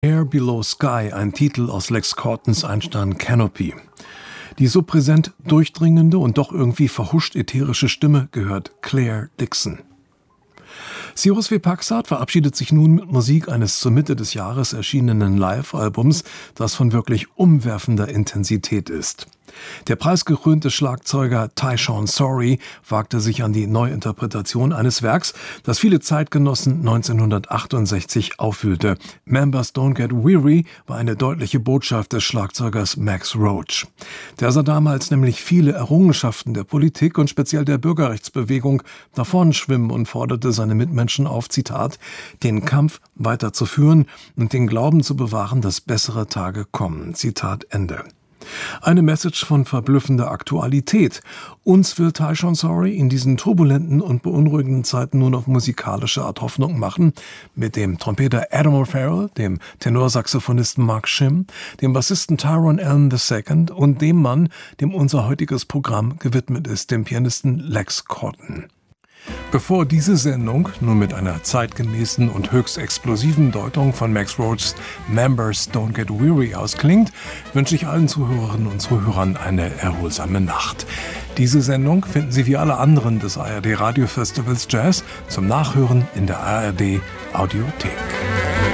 Air Below Sky, ein Titel aus Lex Cortons Einstein Canopy. Die so präsent durchdringende und doch irgendwie verhuscht ätherische Stimme gehört Claire Dixon. Cyrus W. Paxart verabschiedet sich nun mit Musik eines zur Mitte des Jahres erschienenen Live-Albums, das von wirklich umwerfender Intensität ist. Der preisgekrönte Schlagzeuger Tyshawn Sorey wagte sich an die Neuinterpretation eines Werks, das viele Zeitgenossen 1968 aufwühlte. Members Don't Get Weary war eine deutliche Botschaft des Schlagzeugers Max Roach. Der sah damals nämlich viele Errungenschaften der Politik und speziell der Bürgerrechtsbewegung davonschwimmen und forderte seine Mitmenschen auf, Zitat, den Kampf weiterzuführen und den Glauben zu bewahren, dass bessere Tage kommen. Zitat Ende. Eine Message von verblüffender Aktualität. Uns will Tyshawn Sorey in diesen turbulenten und beunruhigenden Zeiten nun auf musikalische Art Hoffnung machen. Mit dem Trompeter Adam O'Farrell, dem Tenorsaxophonisten Mark Shim, dem Bassisten Tyrone Allen II. Und dem Mann, dem unser heutiges Programm gewidmet ist, dem Pianisten Lex Corton. Bevor diese Sendung nun mit einer zeitgemäßen und höchst explosiven Deutung von Max Roachs Members Don't Get Weary ausklingt, wünsche ich allen Zuhörerinnen und Zuhörern eine erholsame Nacht. Diese Sendung finden Sie wie alle anderen des ARD Radio Festivals Jazz zum Nachhören in der ARD Audiothek.